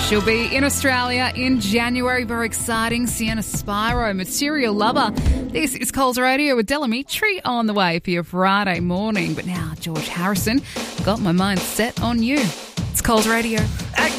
She'll be in Australia in January. Very exciting. Sienna Spiro, Material Lover. This is Coles Radio with Delamitri on the way for your Friday morning. But now, George Harrison, got my mind set on you. It's Coles Radio.